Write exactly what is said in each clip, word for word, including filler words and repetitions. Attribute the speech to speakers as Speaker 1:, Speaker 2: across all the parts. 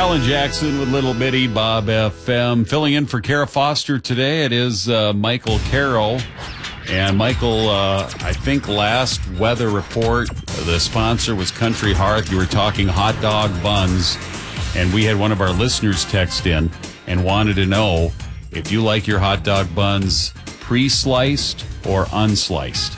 Speaker 1: Alan Jackson with Little Bitty Bob F M. Filling in for Kara Foster today, it is uh, Michael Carroll. And Michael, uh, I think last weather report, the sponsor was Country Hearth. You were talking hot dog buns. And we had one of our listeners text in and wanted to know if you like your hot dog buns pre-sliced or unsliced.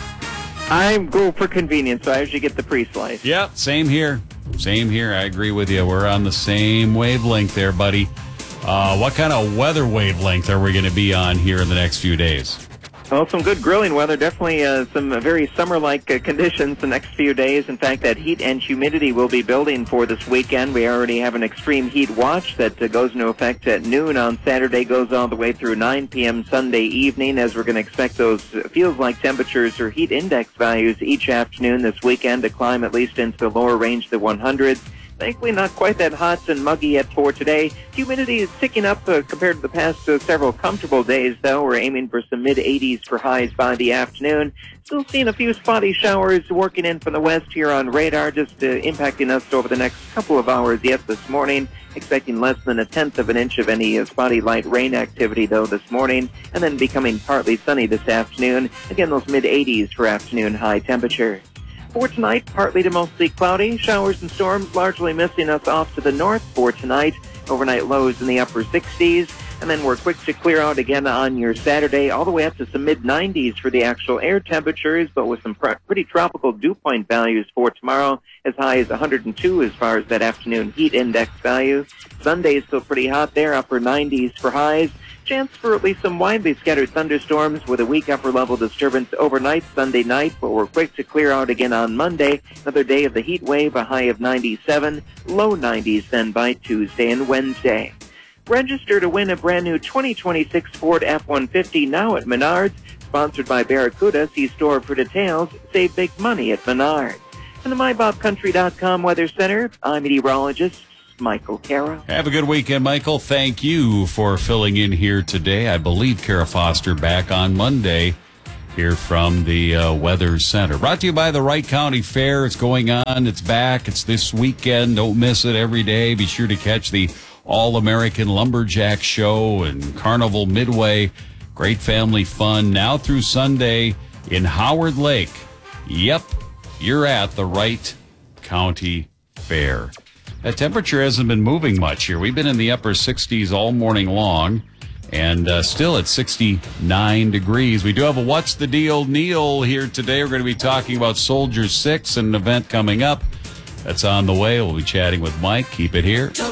Speaker 2: I go for convenience, so I usually get the pre-sliced.
Speaker 1: Yep, same here. Same here. I agree with you. We're on the same wavelength there, buddy. Uh, what kind of weather wavelength are we going to be on here in the next few days?
Speaker 2: Well, some good grilling weather. Definitely uh, some uh, very summer-like uh, conditions the next few days. In fact, that heat and humidity will be building for this weekend. We already have an extreme heat watch that uh, goes into effect at noon on Saturday, goes all the way through nine p.m. Sunday evening, as we're going to expect those uh, feels-like temperatures or heat index values each afternoon this weekend to climb at least into the lower range, the hundreds. Thankfully, not quite that hot and muggy yet for today. Humidity is ticking up uh, compared to the past uh, several comfortable days, though. We're aiming for some mid-eighties for highs by the afternoon. Still seeing a few spotty showers working in from the west here on radar, just uh, impacting us over the next couple of hours yet this morning. Expecting less than a tenth of an inch of any uh, spotty light rain activity, though, this morning, and then becoming partly sunny this afternoon. Again, those mid-eighties for afternoon high temperatures. For tonight, partly to mostly cloudy. Showers and storms largely missing us off to the north for tonight. Overnight lows in the upper sixties. And then we're quick to clear out again on your Saturday, all the way up to some mid-nineties for the actual air temperatures, but with some pr- pretty tropical dew point values for tomorrow, as high as one hundred two as far as that afternoon heat index value. Sunday is still pretty hot there, upper nineties for highs. Chance for at least some widely scattered thunderstorms with a weak upper-level disturbance overnight Sunday night, but we're quick to clear out again on Monday. Another day of the heat wave, a high of ninety-seven, low nineties then by Tuesday and Wednesday. Register to win a brand new twenty twenty-six Ford F one fifty now at Menards. Sponsored by Barracuda. See store for details. Save big money at Menards. From the my bob country dot com Weather Center, I'm meteorologist Michael Carroll.
Speaker 1: Have a good weekend, Michael. Thank you for filling in here today. I believe Kara Foster back on Monday here from the uh, Weather Center. Brought to you by the Wright County Fair. It's going on. It's back. It's this weekend. Don't miss it every day. Be sure to catch the All-American Lumberjack Show and Carnival Midway. Great family fun now through Sunday in Howard Lake. Yep, you're at the Wright County Fair. That temperature hasn't been moving much here. We've been in the upper sixties all morning long, and uh, still at sixty-nine degrees. We do have a What's the Deal Neil here today. We're going to be talking about Soldier six, an event coming up that's on the way. We'll be chatting with Mike. Keep it here.